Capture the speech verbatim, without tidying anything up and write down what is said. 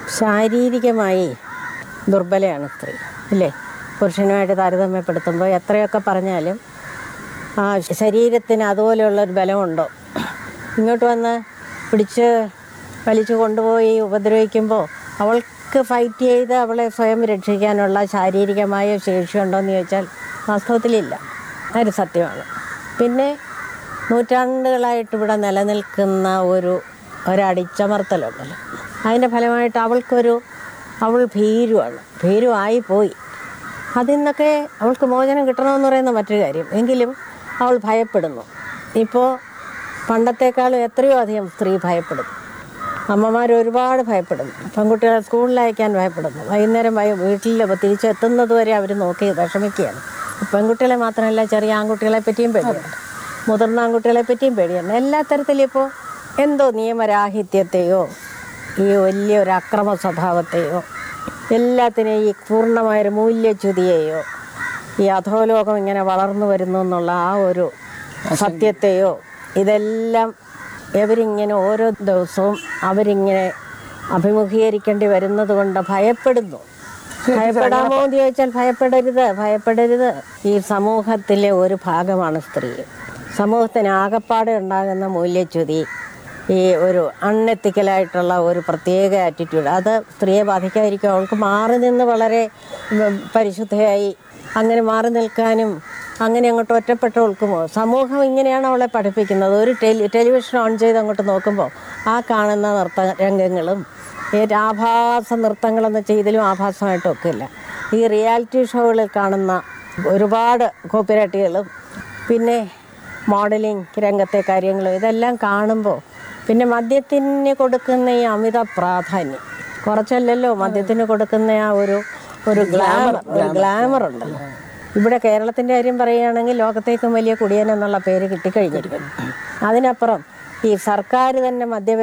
ശാരീരികമായി ദുർബലയാണ് സ്ത്രീ, ഇല്ലേ? പുരുഷനുമായിട്ട് താരതമ്യപ്പെടുത്തുമ്പോൾ എത്രയൊക്കെ പറഞ്ഞാലും ആ ശരീരത്തിന് അതുപോലെയുള്ളൊരു ബലമുണ്ടോ? ഇങ്ങോട്ട് വന്ന് പിടിച്ച് വലിച്ചു കൊണ്ടുപോയി ഉപദ്രവിക്കുമ്പോൾ അവൾക്ക് ഫൈറ്റ് ചെയ്ത് അവളെ സ്വയം രക്ഷിക്കാനുള്ള ശാരീരികമായ ശേഷിയുണ്ടോയെന്ന് ചോദിച്ചാൽ വാസ്തവത്തിലില്ല. അതൊരു സത്യമാണ്. പിന്നെ നൂറ്റാണ്ടുകളായിട്ട് ഇവിടെ നിലനിൽക്കുന്ന ഒരു ഒരടിച്ചമർത്തലുണ്ടല്ലോ, അതിൻ്റെ ഫലമായിട്ട് അവൾക്കൊരു അവൾ ഭീരുവാണ്, ഭീരുവായി പോയി. അതിൽ നിന്നൊക്കെ അവൾക്ക് മോചനം കിട്ടണമെന്ന് പറയുന്ന മറ്റൊരു കാര്യം. എങ്കിലും അവൾ ഭയപ്പെടുന്നു. ഇപ്പോൾ പണ്ടത്തെക്കാളും എത്രയോ അധികം സ്ത്രീ ഭയപ്പെടുന്നു. അമ്മമാർ ഒരുപാട് ഭയപ്പെടുന്നു. പെൺകുട്ടികളെ സ്കൂളിൽ അയക്കാൻ ഭയപ്പെടുന്നു. വൈകുന്നേരം വൈ വീട്ടിൽ തിരിച്ചെത്തുന്നത് വരെ അവർ നോക്കി വിഷമിക്കുകയാണ്. പെൺകുട്ടികളെ മാത്രമല്ല, ചെറിയ ആൺകുട്ടികളെ പറ്റിയും പേടിയുണ്ട്, മുതിർന്ന ആൺകുട്ടികളെ പറ്റിയും പേടിയുണ്ട്. എല്ലാ തരത്തിലും ഇപ്പോൾ എന്തോ നിയമരാഹിത്യത്തെയോ ഈ വലിയൊരു അക്രമ സ്വഭാവത്തെയോ എല്ലാത്തിനെയും ഈ പൂർണ്ണമായൊരു മൂല്യച്യുതിയെയോ ഈ അധോലോകം ഇങ്ങനെ വളർന്നു വരുന്നു എന്നുള്ള ആ ഒരു സത്യത്തെയോ ഇതെല്ലാം ഇവരിങ്ങനെ ഓരോ ദിവസവും അവരിങ്ങനെ അഭിമുഖീകരിക്കേണ്ടി വരുന്നത് കൊണ്ട് ഭയപ്പെടുന്നു. ഭയപ്പെടാമോ എന്ന് ചോദിച്ചാൽ ഭയപ്പെടരുത്, ഭയപ്പെടരുത്. ഈ സമൂഹത്തിലെ ഒരു ഭാഗമാണ് സ്ത്രീ. സമൂഹത്തിന് ആകപ്പാടെ ഉണ്ടാകുന്ന മൂല്യച്യുതി, ഈ ഒരു അൺഎത്തിക്കലായിട്ടുള്ള ഒരു പ്രത്യേക ആറ്റിറ്റ്യൂഡ്, അത് സ്ത്രീയെ ബാധിക്കാതിരിക്കും. അവൾക്ക് മാറി നിന്ന് വളരെ പരിശുദ്ധയായി അങ്ങനെ മാറി നിൽക്കാനും അങ്ങനെ അങ്ങോട്ട് ഒറ്റപ്പെട്ട് നിൽക്കുമോ? സമൂഹം ഇങ്ങനെയാണ് അവളെ പഠിപ്പിക്കുന്നത്. ഒരു ടെലി ടെലിവിഷൻ ഓൺ ചെയ്ത് അങ്ങോട്ട് നോക്കുമ്പോൾ ആ കാണുന്ന നൃത്ത രംഗങ്ങളും ഈ ആഭാസ നൃത്തങ്ങളെന്ന് വെച്ചാൽ ഇതിലും ആഭാസമായിട്ടൊക്കെ ഇല്ല. ഈ റിയാലിറ്റി ഷോകളിൽ കാണുന്ന ഒരുപാട് കോപ്പിറൈറ്റുകളും പിന്നെ മോഡലിംഗ് രംഗത്തെ കാര്യങ്ങളും ഇതെല്ലാം കാണുമ്പോൾ പിന്നെ മദ്യത്തിന് കൊടുക്കുന്ന ഈ അമിത പ്രാധാന്യം, കുറച്ചല്ലല്ലോ മദ്യത്തിന് കൊടുക്കുന്ന ആ ഒരു ഒരു ഗ്ലാമർ ഒരു ഗ്ലാമർ ഉണ്ടല്ലോ. ഇവിടെ കേരളത്തിൻ്റെ കാര്യം പറയുകയാണെങ്കിൽ ലോകത്തേക്കും വലിയ കുടിയൻ എന്നുള്ള പേര് കിട്ടിക്കഴിഞ്ഞിരിക്കുന്നു. അതിനപ്പുറം ഈ സർക്കാർ തന്നെ മദ്യ